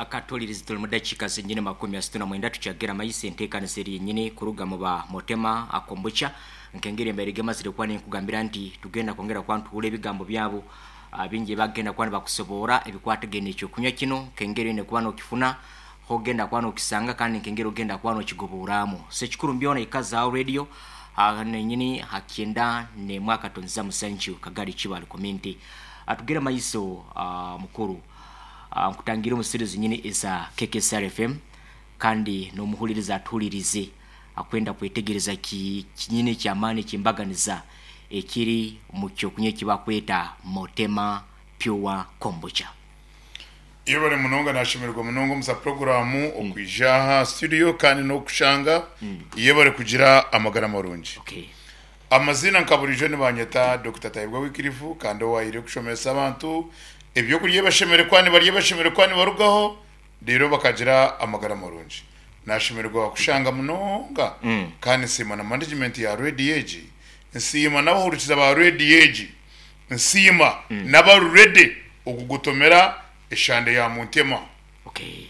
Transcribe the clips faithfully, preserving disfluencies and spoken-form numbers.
akatolirizi tuli mu dakika zinnyini makumi asatu na mwenda tukyagera mayise enteekanisa yennyini kuruga mu ba Motema akombocha nkengeri embere gemazire kwani nkugambira nti tugenda kwongera kwantuula ebigambo byabo abingi bagenda kwani bakusobora ebikwategene ekyo kunywa kino kengeri ne kwano kifuna hogenda kwano kisanga kandi nkengeri ogenda kwano kigoboramu sekikuru mbyona ikaza radio nenyini hakienda ne mwaka tonza musanju kagari kibali community atugera mayiso uh, mukuru nkutangira uh, mu series nyini eza K K S R F M kandi no muhuliriza atulirize akwenda kwetegereza ki kinyine kyamani kimbaganiza ekiri mu kyokunye kibakweta Motema Pure Kombucha. Iyo bari munonga nashimirwa munongo musa programu mm. okwijaha studio kandi no kushanga mm. iyo bari kugira amagara marungi. Okay. Amazina nkaburijo ni banyeta Doctor Tayibwa Wikirifu kandi wayire kushomesa abantu ebyo kuriye bashemere kwani bariye bashemere kwani barugaho rero bakagira amagara marungi. Nashimirwa kushanga munonga mm. kandi sima na management ya Ready Age nsima n'abahurikiza ba Ready Age nsima mm. n'aba ready okugutomera eshande ya Motema. Okay.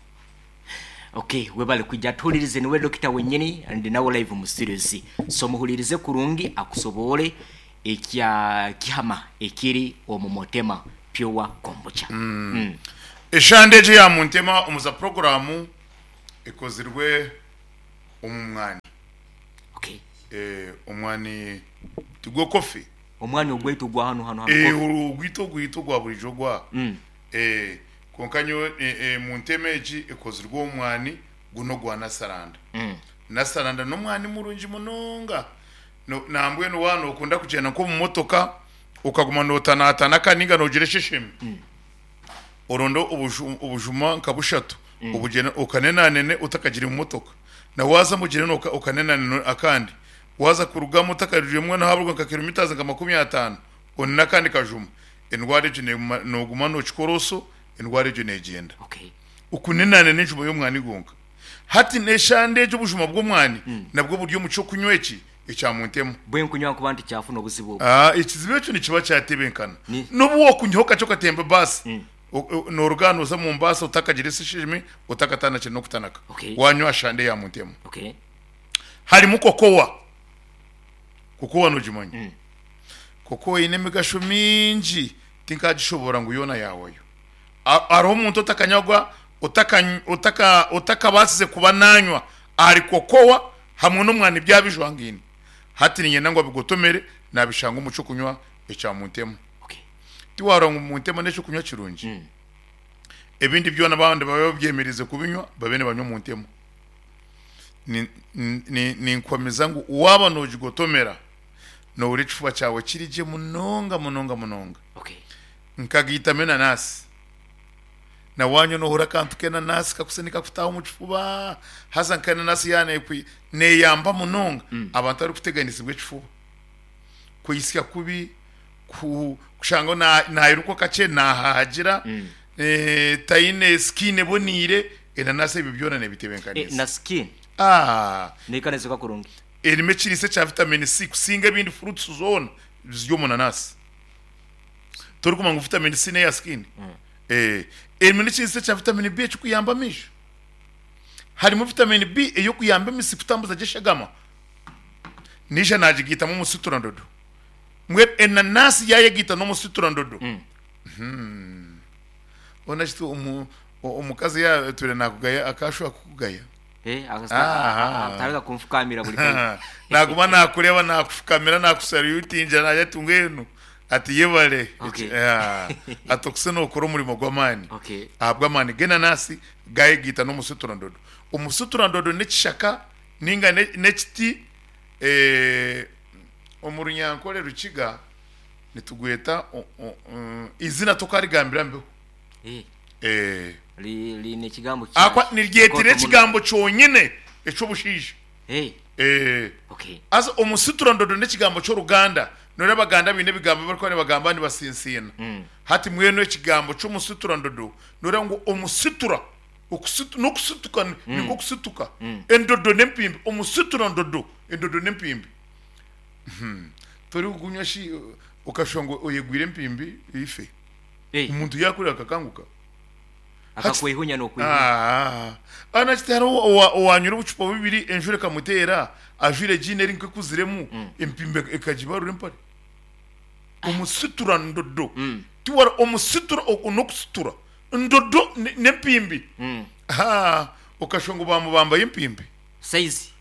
Okay, webale kujja tulirize niwe dokita wenyini and now live mu series. So muhulirize kurungi akusobole ekya kihama ekiri omu Motema Pure Kombucha. Mm. Mm. Eshande je ya Motema umuza programu ekozirwe umumwani. Okay. Eh umwani tugwo kofi. Umwani ogwetu gwa hano hano hano. Eh urugwito gwito gwa burijo gwa. Mm. Eh konkanyo e, e, Montemeji ekozirwa umwani guno gwa nasaranda. Mm. Nasaranda no mwani murungi munonga. No nambwe no wano ukunda kugenda ko mu motoka ukaguma notana atana kaniga no gireshesheme. Mm. Orondo ubujuma nkabushatu. Mm. Ubugena ukanena nene utakagira mu motoka. Na waza mugire ukanena nene akandi. Waza kurugamo utakarije mwana habwo nka kilometers nka makumi atanu. Onna kandi kajuma. Endware jine no gumano chikoroso endware jine agenda. Okay. Ukunenane n'injumo yo mwani gonga. Hati neshande cyo bujuma bwo mwani mm. nabwo buryo muco kunyweki ecya Motema. Bwe kunywa ku bantu cyafu no buzibo. Ah ikizibe cyo ni kiba cyatebenkana. No buwo kunyoka cyo katembe basi. Mm. No organo za Mombasa utakagira sishimi utakatana cyo no kutanaka. Okay. Wanywa shande ya Motema. Okay. Hari mukokowa. Kokowa no jimonye. Mm. Kokowa ine migasho minji tinkagishobora ngo yona yawe yo. Aro umuntu utakanyagwa utaka utaka utaka basize kubananywa ari kokowa hamwe n'umwana byabijwangini hati ninye nangwa bigotomere nabishanga umuco kunywa echa Motema. Okay. Tiwaro mu Motema n'echo kunywa kirungi. Mm. Ebindi byo nabandi babe byemerize kubinywa babene banywa Motema. Ni ni ni nkomeza ngo uwaba no jigotomera no uri chifuba cyawe kirije munonga munonga munonga. Okay. Nkagita mena nasi na wanyo no hura kantu kena nasi kakusenika kutaho mu chifuba hasa nkana nasi yane kwi ne yamba munonga mm. abantu ari kuteganisibwe chifuba kuyisya kubi ku kushanga na nayiruko kace na hagira mm. eh taine skin bonire ena nasi bibyona ne bitebenkanisa. E, na skin ah ne kaneze ka kurungi elime chirise cha vitamin C kusinga bindi fruits zone zyo monanasi turi kuma ngo vitamin C ne ya skin. Mm. Eh elime chirise cha vitamin B cyo kuyamba misho harimo vitamin B eyo kuyamba misi kutambuza jeshagama nisha najigita mu musutura ndodo mwe enanasi yaye gita no musutura ndodo. Mm. Mhm ona chitu umu umukazi ya tule nakugaya akashwa kukugaya. Eh agasta ataraga kumfukamira buri kandi naguma nakureba nakufukamira nakusariuti inja naje tungenu ati yebale. Okay. Yeah atokuseno ukoro murimo gwamani. Okay. Ahabwa mani gena nasi gaye gita no musutura ndodo umusutura ndodo nekishaka ninga nechiti eh omurunyankole rukiga nitugweta izina tokarigambira mbe. Eh eh li li ne kigambo ki akwa nirgetire kigambo cyonyine eco bushije. Eh eh okay. Asa umusutura ndodo ne kigambo cyo Ruganda nore baganda bine bigambo bariko ne bagamba ni basinsina. Mm. Hati mweno kigambo cyo umusutura ndodo nore ngo umusutura okusutu no kusutuka mm. niko kusutuka. Mm. Endodo nempimbi umusutura ndodo endodo nempimbi. Mhm. Tori ugunyashi ukashongo oyegwire mpimbi ife. Eh. Umuntu yakuri akakanguka. akakwehunya no kwihunya ah ana kitaro owanyura ubucupa bibiri enjure kamutera ajure jineri nke kuziremu impimbe ekajibarure mpare umusutura ndodo tiwara umusutura okunokusutura ndodo nempimbi ha ukashongo bamubamba yimpimbi size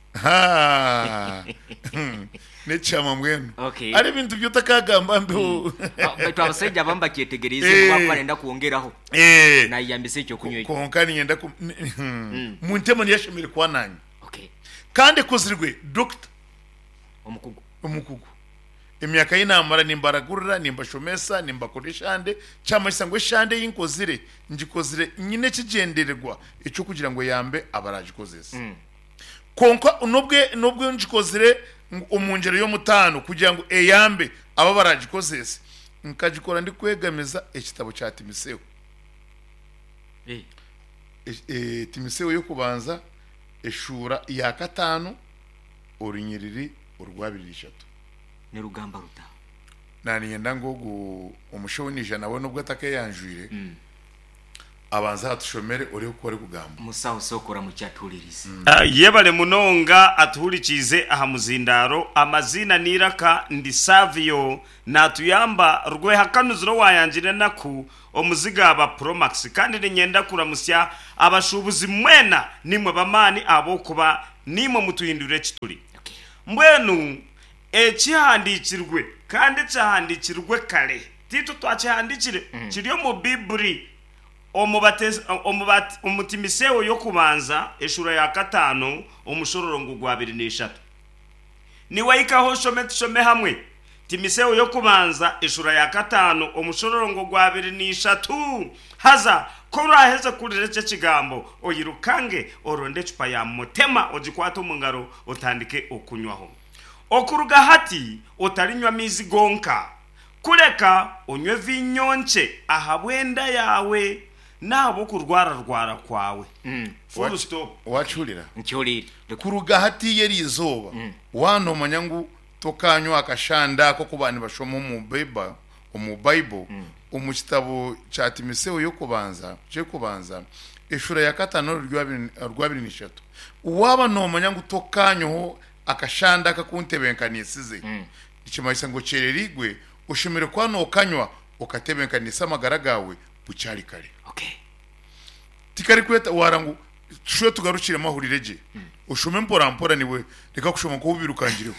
ha ne chama mwenu okay ari bintu byotakagamba mbe bato abasajja bamba kyetegereze kwa kwenda kuongeraho eh na yambise cyo kunywa konkani yenda ku muntemo yashimire kwa nanyi okay kandi kuzirwe doctor omukugu omukugu emyaka y'inamara nimbaragurira nimbashomesa nimbakoreshande cyama isangwe shande yinkozire ngikozire nyine kigendererwa icyo kugira ngo yambe abaragikozese mm. konka nobwe nobwe ngikozire umungero yo mutano kugira ngo eyambe aba baragikozese nkagikora ndi kwegamiza ekitabo cya Timotheo eh eh Timotheo yo kubanza eshura ya katano orunyiriri urwabirishatu ni rugamba ruta nani yenda ngo umushobo ni jana we nubwo atake yanjwire mm. abanza atushomere uri ukore kugamba musaho sokora mu cyaturirize mm. uh, yebale munonga atuhurikize aha muzindaro amazina niraka ndi Savio natuyamba rwe hakanuziro wayanjire naku omuziga aba Promax kandi ninyenda kuramusya abashubuzi mwena nimwe bamani abo kuba nimwe mutuhindure kituri okay. Mbwenu ekihandikirwe kandi cyahandikirwe kale tito twakihandikire mm. kiriyo mu Bibli omubateze omubati umutimiseo yo kubanza eshura ya katano umushororongo gwa abiri n'eshatu ni wayikaho shome tushome hamwe Timiseo yo kubanza eshura ya katano umushororongo gwa abiri n'eshatu haza koraheze kurirece kigambo oyirukange oronde cupa ya mutema ogikwata umungaro otandike okunywaho okuruga hati otarinywa mizi gonka kureka onywe vinyonche ahabwenda yawe nabo kurwara rwara kwawe mm. full stop wachulira nchulira kuruga hati yeri izoba mm. wano manyangu tokanywa akashanda ko kubani bashomo mu Bible mu Bible mm. umukitabo cya Timotheo yo kubanza cyo kubanza eshura ya katano rwabiri n'eshatu waba no manyangu tokanyo akashanda kakuntebenkanisize mm. ikimayisa ngo cererigwe ushimire kwa no kanywa ukatebenkanisa magaragawe bucyari kare okay tikari kweta warangu shwe tugarukire mahurireje mm. ushume mpora mpora niwe reka kushoma ko ubirukangire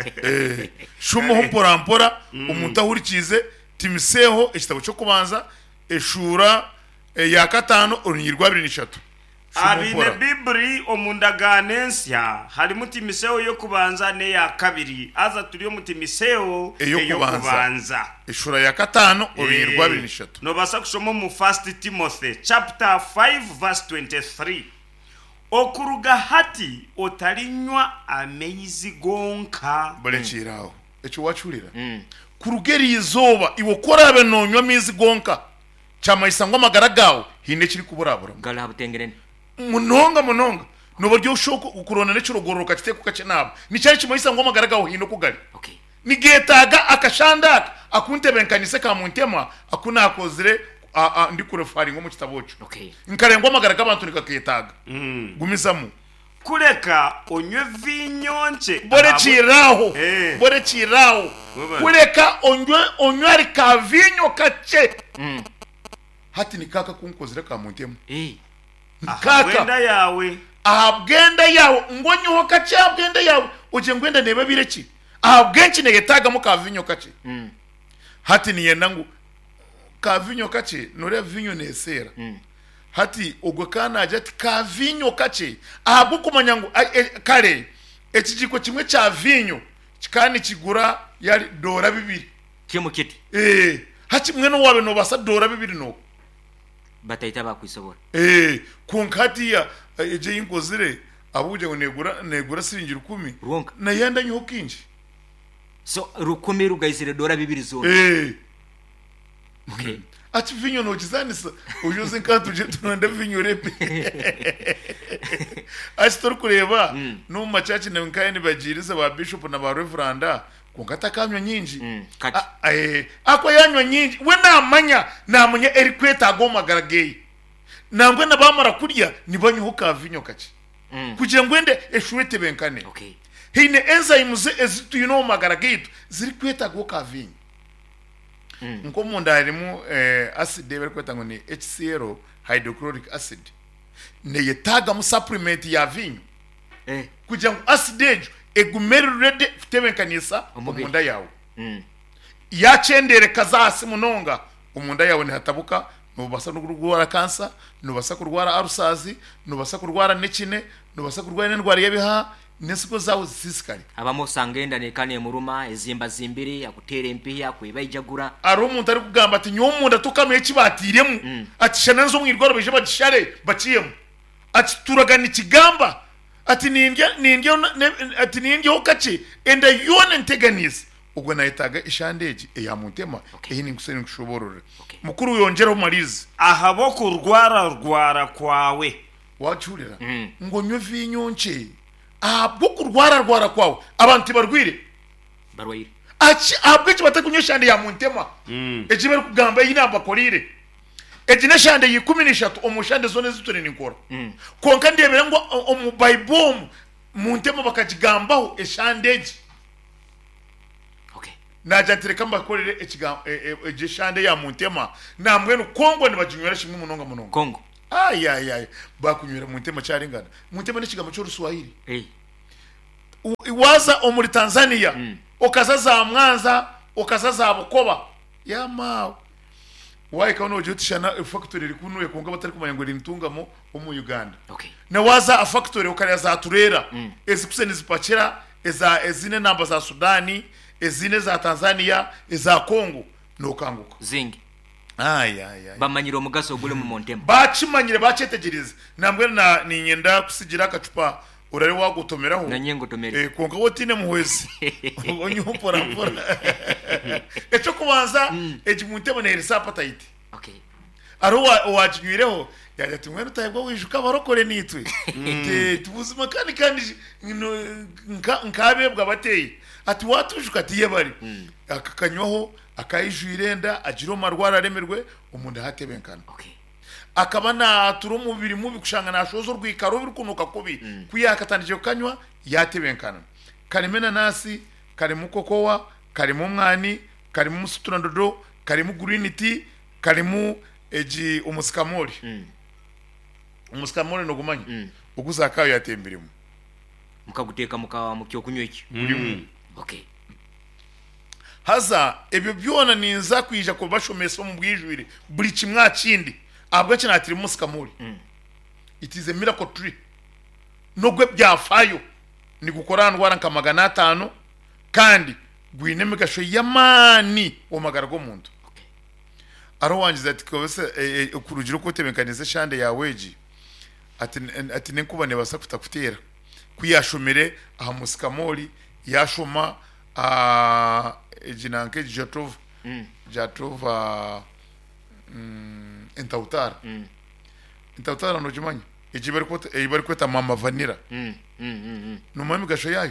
eh shumo mpora mpora mm. umutahurikize Timotheo ekitabo cyo kubanza eshura e, ya katano urunyirwa abiri n'eshatu abine Bibli omundaganensya hari Timotheo yo kubanza ne ya kabiri aza turiyo Timotheo yo kubanza eshura ya katano urunyirwa abiri n'eshatu no basa kushoma mu First Timothy chapter five verse twenty-three okuruga hati otalinywa ameizi gonka bolechiraho echo wachulira mm. kurugeri izoba iwo korabe nonywa mizi gonka chamayisa ngo magaragawo hinde kiri kuburabura gala butengerene munonga munonga no buryo ushoko ukurona necurogoroka kiteko kacenaba ni cyari kimayisa ngo magaragawo hinde kugali okay ni getaga akashanda akuntebenkanise ka muntema akuna akozire ndi kurefari ngo mu kitabocho okay nkarengwa magaraga abantu nikaketaga mm. gumizamu kureka onywe vinyonche bore chiraho hey. bore chiraho kureka onywe onywari ka vinyo kache mm. hati nikaka kunkozira ka muntema eh kaka bwenda yawe abwenda yawe ngonyo kache abwenda yawe uje ngwenda nebe bireki abwenchi negetaga mu ka vinyo kache mm. hati niyenda ngo ka vinyo kache nore vinyo nesera mm. hati ogwe kana ajati ka vinyo kache ahabu kumanyangu e, kare ekijiko kimwe cha vinyo kikani kigura yari dora bibiri kimo kiti eh hati mweno wabe no basa dora bibiri no batayita bakwisobora eh kunkati ya eje yinkozire abuje negura negura siringira kumi na yanda nyokinji so rukumi rugayisire dora bibiri zo eh okay ati vinyo no kizanisa ujuze nkantu je tunanda vinyo repe astor kureba mm. no machachi na nkayeni bajiriza ba bishop na ba reverend kungata kamyo nyinji mm. eh ako yanyo nyinji we na amanya na amanya erikweta agoma garagei nangwe nabamara kurya nibanyuho kavinyo kake Mm. kugira ngo ende eshure tebenkane Okay. hine enzymes ezituye no magara gitu ziri kweta go kavinyo Mm. nko munda harimo eh, acid bari kweta ngo ni H C L hydrochloric acid ne yetaga mu supplement ya vinyo Eh. kugira ngo acid ejo egumerere tebenkanisa Umubiri. umunda yawe Mm. yacendere kazasi munonga umunda yawe ntihatabuka nubasa no kurwara kansa nubasa kurwara arusazi nubasa kurwara nekine nubasa kurwara indwara y'ebiha nesiko zawo zisisikari abamo sangenda nekane muruma ezimba zimbiri akutere mpiya kwibayijagura ari umuntu ari kugamba ati nyo munda tukame kibatiremu Mm. ati shana nzo mwirwara beje badishare baciyemo ati turagana ikigamba ati nindya nindya ati nindya okache enda yone nteganize ubwo nayitaga ishandeji eya muntema Okay. ehini nguseni ngushoborore Okay. mukuru yongeraho marize aha bo kurwara rwara kwawe wacurira Mm. ngo nywe vinyo nce abwo kurwara rwara kwawe abantu barwire barwaire aci abwo cyo batakunyo shande ya muntema Mm. eji bari kugamba yinamba korire eji ne shande yikumi n'eshatu omushande zone zitore ninkora Mm. konka ndebera ngo omu bible muntema bakajigambaho eshandeji Okay. najantireka mbakorere ekigamba ejishande ya muntema namwe no kongo nibajinywera shimwe munonga munonga Kongo. ay ay ay bakunywera muntema cyaringana muntema n'ikigamba cyo ruswahili Eh. U- waza omuri Tanzania Mm. okaza za mwanza okaza za bukoba yama wayi kaona ojotishana factory rikunuye konga batari kumanya ngo rintungamo omu Uganda Okay. na waza a factory okariya za turera Mm. ezikuseni zipakira eza ezine namba za Sudani ezine za Tanzania eza Kongo nokanguka Zingi. ay ay ay Bamanyira omugaso ogule mu Montema. bacimanyire bacetegereza nambwe na ninyenda kusigira akacupa urare wagutomeraho Na nyengo tomere. eh konka wotine muhwezi onyumpora mpora eco kubanza ejimuntemo ne sapatite Okay. aro wajinywireho yaje tumwe rutayibwo wishuka barokore nitwe te tubuzima kandi kandi ngino- nka- nkabebwa bateye ati watushuka atiye bari akakanywaho akayijwirenda agiro marwara remerwe umuntu hatebenkana Okay. akaba na turu umubiri mubi kushanga nashozo rwikaro birukunuka kubi kuyakatandije kanywa yatebenkana karimena nasi karimu kokowa karimu mwani karimu musuturandodo karimu green tea karimu eji umusikamori Mm. umusikamori no gumanya Mm. uguza kayo yatembirimo Mukaguteka mukawa mukyo kunywa iki. Mm. Okay. haza ebyo byona ninza kwija ko bashomesa mu bwijwire buri kimwa kindi abwo kinatiri musikamori Mm. it is a miracle tree nogwe byafayo ni gukora ndwara nka magana atanu kandi gwine migasho yamani omagara go muntu Okay. aro wangiza ati kobese kurugiro ko tebenkanize shande yaweji ati ati nenkubane basa kutakutera kuyashomere aha musikamori yashoma a ejinanke jatov Mm. jatov mm, entautar Mm. entautar no jimanya ejibari ko ejibari ko mama vanira Mm. Mm. Mm. no mami gasho yayo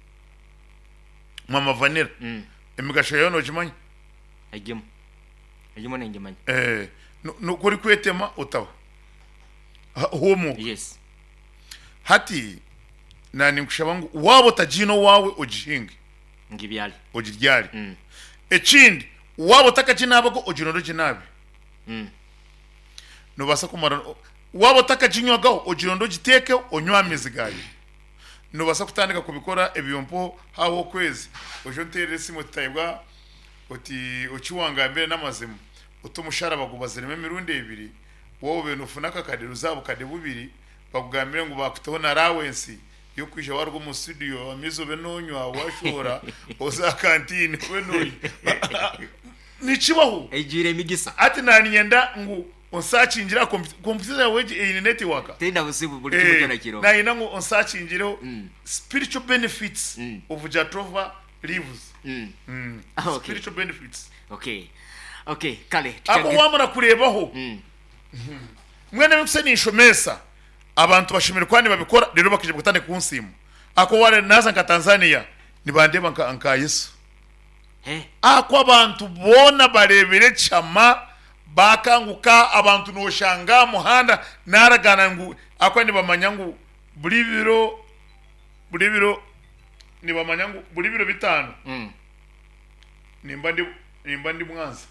mama vanira Mm. emigasho yayo no jimanya Ajimo. Ajimo nenge manya. eh no, no kuri kwetema utawa Ha- homo Yes. hati na ninkushabangu wabo tajino wawe ojihinge Ngibyali. ojiryari Mm. ekindi wabo takajinabago ojinodo jinabe Mm. no basa kumara wabo takajinywaga ojinodo jiteke onywa mizigayo no basa kutandika kubikora ebyompo hawo kwezi ojo ntere simo tayibwa oti ochiwanga mbere n'amazimu utumushara bagubazireme emirundi ebiri wowe beno funaka kade ruzabo kade bubiri bagugambire ngo bakutaho na allowance yo kwije warwo mu studio amizo benonywa washora oza kantine wenonyi nichibaho Ejire migisa. ati naninyenda ngo onsacingira computer yawe in network Tenda busibu buli kimwe na kiro. na ina ngo onsacingireho Mm. spiritual benefits Mm. of Jatrova lives Mm. mm. Ah, okay. spiritual benefits Okay. Okay, kale. ako wamara kurebaho Mm. mwene mse nishomesa abantu bashimira kwani babikora rero bakije gutane ku nsimu ako wale naza nka Tanzania nibandeba nka nka Yesu Eh. ako abantu bona barebere chama bakanguka abantu noshanga muhanda naragana ngu akwani bamanyangu buri biro buri biro ni bamanyangu buri biro bitanu mm. nimba ndi nimba ndi mwanza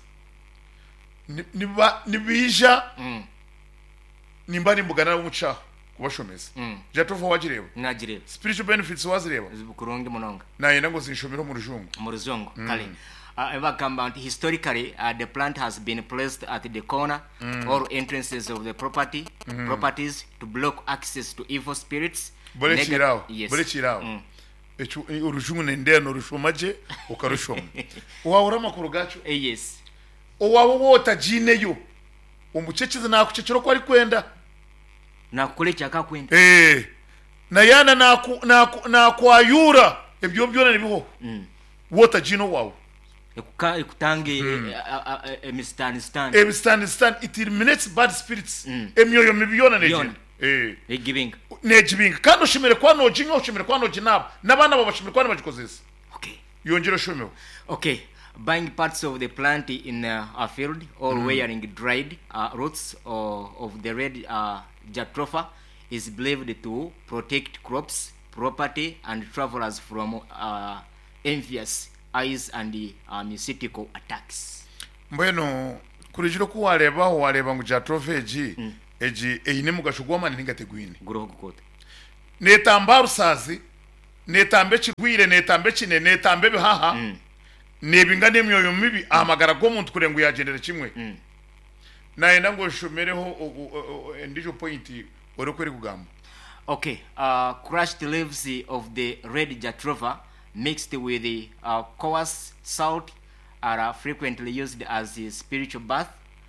niba nibija mm. nimba ndi mbugana umuca kubashomeza mm. Jatova wagireba nagireba spiritual benefits wazireba zibukuronge munonga naye nango zinshomero mu rujungu mu ruzungu mm. kale uh, bagamba nti historically uh, the plant has been placed at the corner mm. or entrances of the property mm. properties to block access to evil spirits. Bole chirao yes. Bole chirao mm. echu urujungu nendeno rushomaje ukarushoma waura makuru gacho eh, yes owawo wota jineyo umuceceze nakucecero ko ari kwenda nakukolecha akakwenda eh na yana naku naku nakwayura ebyo byona nibiho mm. wota jino wawo ekuka ekutange mm. emistand stand e stand stand it eliminates bad spirits mm. emyoyo mibiyona neje eh e giving nejibinga kandi ushimire kwa no jinyo ushimire kwa no jinabo nabana babashimire kwa bagikozesa okay yongera shomeho okay buying parts of the plant in uh, a field or mm. wearing dried uh, roots or of the red uh, jatropha is believed to protect crops, property and travelers from uh, envious eyes and uh, mystical attacks. Mbeno kurijiro ku wareba wareba ngo jatropha eji mm. eji eyine mugashugoma ningategwine guroho gukote netambaru sazi netambe kigwire netambe kine netambe bihaha mm. nebinga nemyoyo mibi amagara go muntu kurengo yagendera kimwe mm. naye nango shomereho ndijo point ori kweri kugamba. Okay, uh, crushed leaves of the red jatropha mixed with the uh, coarse salt are uh, frequently used as a spiritual bath.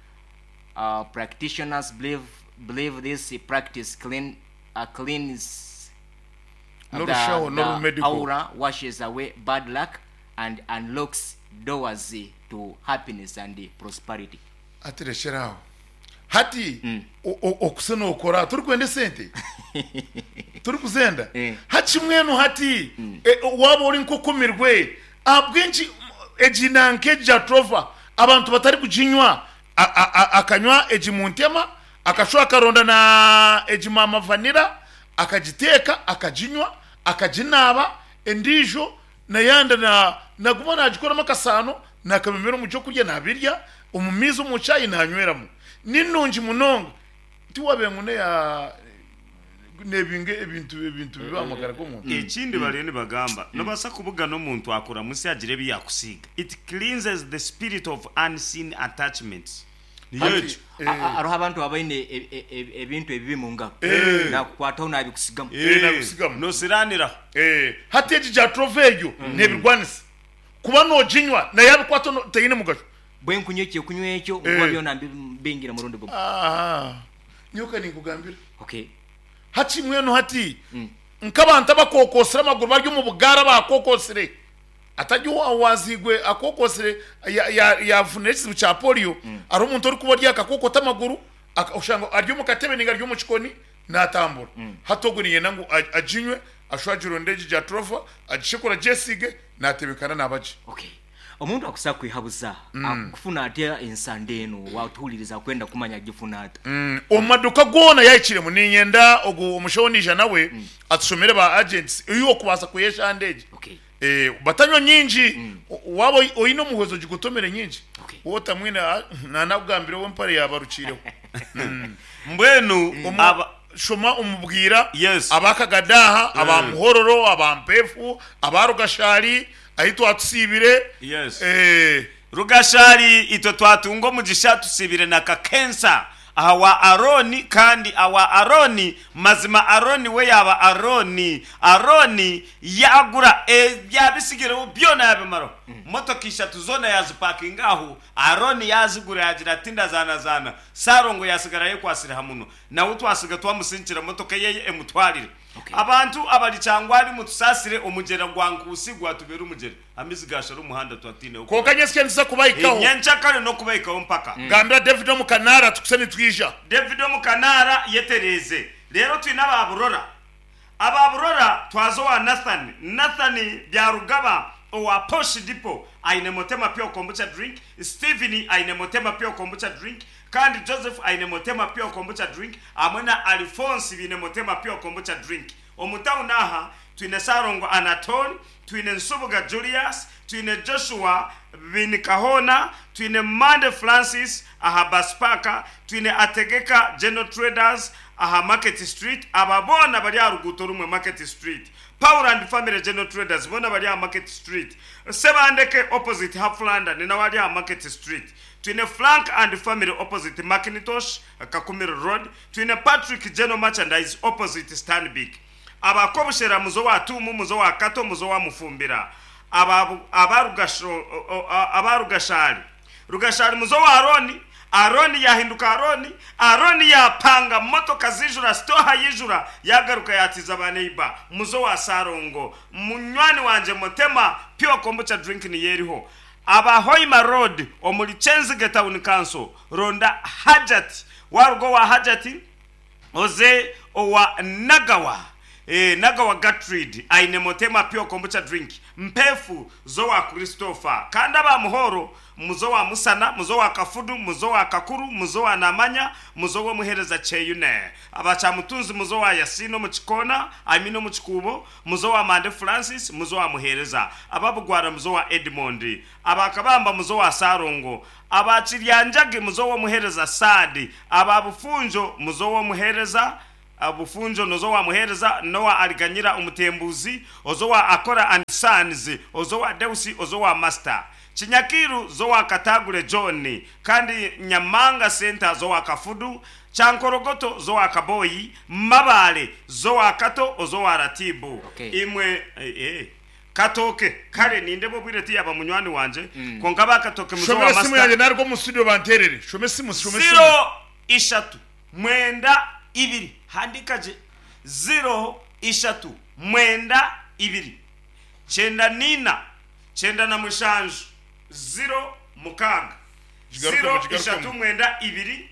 Uh, practitioners believe believe this practice clean uh, cleans no the, show, the no medical. aura, washes away bad luck and unlocks doors to happiness and prosperity. Atiresheraho hati mm. okuseno okora turi kwende sente turi kuzenda mm. hachi mwenu hati mm. e, wabo uri nkokomirwe abwenji ejinanke jatropha abantu batari kujinywa akanywa ejimuntema akashwa karonda na ejimama vanira akajiteka akajinywa akajinaba endijo na yanda na naguma najikora makasano nakamemero mucyo kurya nabirya umumizo mucayi nanyweramo ninunji munonga tiwabengune ya nebinge ebintu ebintu bibamagara ko muntu ikindi barene bagamba no basa kubuga no muntu akora musi agire biyakusiga it cleanses the spirit of unseen attachments. Yeje aroha abantu abaine ebintu ebibi munga na kwata unabikusigama eh nakusigama no siranira eh hateje jatropha ejo nebirwanisa kuba no jinywa na yabikwata teyine mugasho bwen kunyeke kunywecho ngo byona mbingira mu rundi go ah nyoka ningugambira okay hachi mwenu hati mm. nk'abantu abakokosera amaguru baryo mu bugara bakokosere atajyo awazigwe akokosere yafunetse ya, ya cha polio mm. ari umuntu uri kubarya akakokota amaguru ushanga aryo mu katebe ninga ryo mu chikoni natambura mm. hatoguriye nangu ajinywe ashwajiro ndeji jatropha agishikora jesige natebekana nabaje okay omuntu akusakwihabuza mm. akufuna atya ensandeno watuliriza kwenda kumanya gifunata mm. omaduka gona yachire muninyenda ogu omushonisha nawe mm. atusomere ba agents iyo kubasa kuyesha ndeji okay eh batanywa nyinji mm. wabo oyino muhozo gikutomere nyinji okay. wota mwina na nagambire wo mpare yabarucireho mm. mbwenu mm. aba shoma umubwira yes. abakagadaha mm. abamuhororo abampefu abarugashari ahito atusibire yes eh rugashari ito twatungo mugisha tusibire na kakensa awa Aroni kandi awa Aroni mazima Aroni we yaba Aroni Aroni yagura e byabisigire byona yabimaro mm. moto kisha tuzona yazi parking aho Aroni yazigura yagira tinda zana zana sarongo yasigara ye kwasira hamuno na utwasiga twamusinkira moto keye emutwarire okay. abantu abali cyangwa ari mutusasire umugera gwankusigwa tubera umugera amizigashara umuhanda twatine uko kanyesike nza kubayikaho nyancha kare no kubayikaho mpaka mm. gambira David mu Kanara tukuseni twija David mu Kanara yetereze rero twina baburora ababurora twazo wa Nathan Nathan byarugaba owa Posh Dipo aine Motema Pure Kombucha drink, Stephanie aine Motema Pure Kombucha drink, kandi Joseph aine Motema Pure Kombucha drink, amona Alphonse bine Motema Pure Kombucha drink. Omutawu naha twine Sarongo Anatole, twine Nsubuga Julius, twine Joshua bine Kahona, twine Mande Francis aha Baspaka, twine Ategeka General Traders aha Market Street, ababona bali aruguto rumwe Market Street. Power and Family General Traders bona bali aha Market Street. Sebandeke opposite Half London nina wali aha Market Street. Twine Frank and Family opposite Macintosh Kakumiro Road. Twine Patrick General Merchandise opposite Stanbic. Abakobushera muzo wa tumu muzo wa kato muzo wa mufumbira. Ababu abarugasho abarugashali. Rugashali muzo wa Aroni. Aroni yahinduka Aroni, Aroni yapanga moto kazijura stoha yijura yagaruka yatiza baneiba muzo wa Sarongo munywani wanje Motema Pure Kombucha drink ni yeriho aba Hoima Road omuli Chenzige Town Council ronda Hajati warugo wa Hajati oze owa Nagawa eh Nagawa Gatrid aine Motema Pure Kombucha drink mpefu zo wa Christopher kanda ba muhoro muzo wa Musana muzo wa Kafudu muzo wa Kakuru muzo wa Namanya muzo wa muhereza Cheyune abacha mutunzi muzo wa Yasino muchikona Amino muchikubo muzo wa Mande Francis muzo wa muhereza ababugwara muzo wa Edmond abakabamba muzo wa Sarongo abachiryanjage muzo wa muhereza Sadi ababufunjo muzo wa muhereza abufunjo nozo wa muhereza Noah aliganyira umutembuzi ozo wa Akora and Sons ozo wa Deusi ozo wa Master Chinyakiru zo wa Katagule John kandi Nyamanga Center zo wa Kafudu Chankorogoto zo wa Kaboyi Mabale zo wa Kato ozo wa Ratibu okay. Imwe eh, eh. Katoke kare ninde bo bwireti yaba munywani wanje mm. Kongaba katoke muzo wa Master Shomesimu yanje nariko mu studio banterere shomesimu shomesimu zero ishatu mwenda ibiri handikaje zero ishatu mwenda ibiri chenda nina chenda na mushanju zero mukaga zero ishatu mwenda ibiri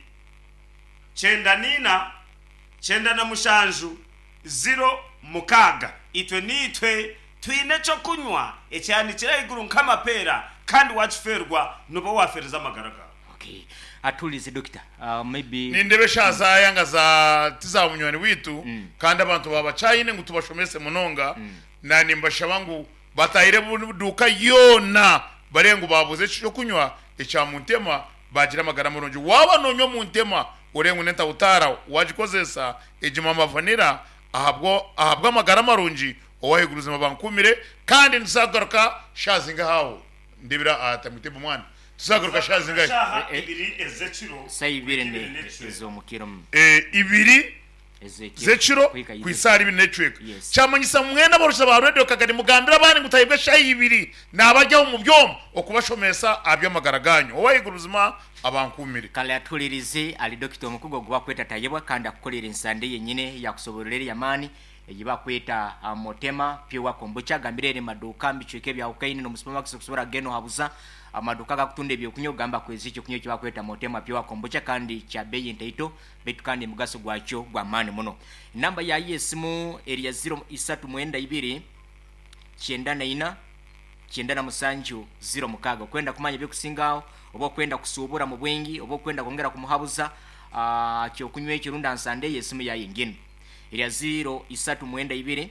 chenda nina chenda na mushanju zero mukaga itwe nitwe twine cyo kunywa ecyani kirayiguru nkamapera kandi wachiferwa nubo wafereza amagaraga. Okay, atulize doctor uh, maybe nindebe shaza mm. yanga za tizamunywani witu mm. kandi abantu babacayine ngo tubashomese munonga mm. na nimbasha bangu batayire buduka yona barengo babuze cyo kunywa echa muntema bagira amagara muronje waba nonyo muntema urengo nenta utara wajikozesa ejima mavanira ahabwo ahabwa amagara marunji owaheguruza mabankumire kandi nsagaruka shazinga hawo ndibira atamuteba mwana tusagaruka shazinga ibiri ezechiro sayibire ne ezo mukiro eh ibiri zechiro kwisari binetwork yes. Chamanyisa mwena borusha ba radio kagari mugambira bani ngutayibwe shayi ibiri nabajya mu byom okubashomesa abyo magaraganyo owayiguruzima abankumire kale atulirize ali doctor mukugo gwa kweta tayebwa kandi akukolera insande yenyine yakusoborera yamani eyiba kweta uh, Motema Pure Kombucha gambirere maduka mbichweke bya ukaini no supermarket kusubira geno habuza amaduka gakutunde byo kunyo gamba kwezi cyo kunyo kiba kweta Motema Pure Kombucha kandi cha beyi ntaito betu kandi mugaso gwacho gwa mani muno. Namba ya yesimu area zero isatu mwenda ibiri chenda na ina chenda na musanju zero mukaga kwenda kumanya byo kusingao obo kwenda kusubura mu bwengi obo kwenda kongera kumuhabuza uh, cyo kunywe kirunda nsande yesimu ya yingine area zero isatu mwenda ibiri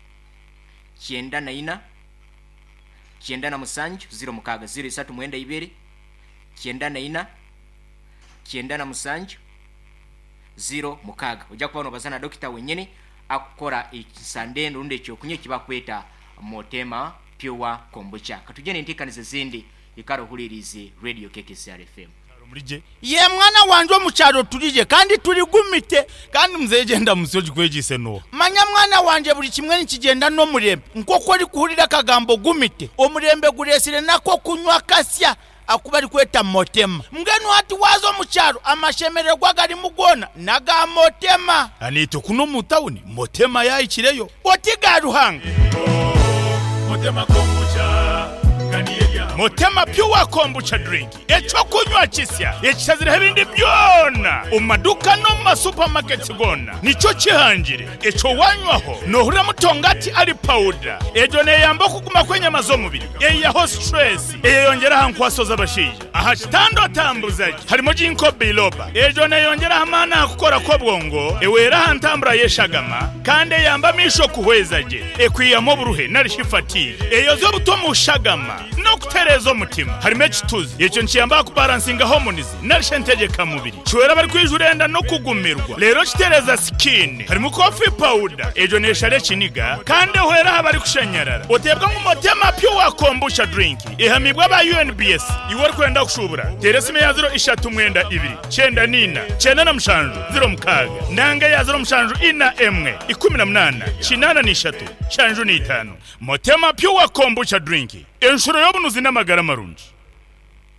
chenda na ina chenda na musanju zero mukaga zero isatu mwenda ibiri chenda na ina chenda na musanju zero mukaga ujja kubona bazana doctor wenyene akukora ikisande nunde cyo kunye kiba kweta Motema Pure Kombucha katujene ntikanize zindi ikaro hulirize radio K K C R F M murije ye mwana wanje mu cyaro turije kandi turi gumite kandi muzegenda musoje kwegise no manya mwana wanje buri kimwe nikigenda no murembe nkoko ari kuhurira kagambo gumite omurembe guresire nako kunywa kasya akubari kweta Motema mgenu hati wazo mu cyaro amashemererwa gari mugona naga Motema anito kuno mutawuni Motema yayikireyo otigaruhanga Motema Kombucha kaniyeya Motema Pure Kombucha drink echo kunywa kisya ekizira ebindi byona umaduka no ma supermarket gona nico kihangire echo wanywaho nohura mutongati ari powder ejo ne yamba kuguma kwenye mazo mubiri eya ho stress eyo yongera hankwasoza abashije aha kitando tambuzaje harimo jinko biloba ejo ne yongera hamana akukora ko bwongo ewera hantambura yeshagama kandi yamba misho kuhwezaje ekwiyamo buruhe narishifati eyo zo butomu shagama no kuterezo mutima harimo ekituzi ejo nkiyamba ku balancing hormones narishentegeka mubiri chwera bari kwijurenda no kugumirwa rero kitereza skin harimo coffee powder ejo neshare kiniga kandi hwera habari kushanyarara otebwa mu Motema Pure Kombucha drink ihamibwa ba U N B S iwor kwenda kushubura teresime ya zero ishatu mwenda ibiri cyenda nina cyenda na mshanju zero mukaga ndanga ya zero mshanju ina emwe ikumi na munana kinana nishatu shanju ni itanu Motema Pure Kombucha drink enshuro yobunuzi n'amagara marunji